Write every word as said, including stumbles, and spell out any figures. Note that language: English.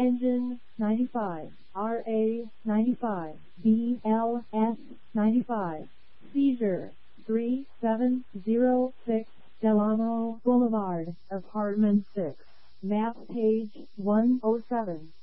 Engine ninety-five, R A ninety-five, B L S ninety-five. Seizure three seven zero six Delano Boulevard, Apartment six. Map page one oh seven.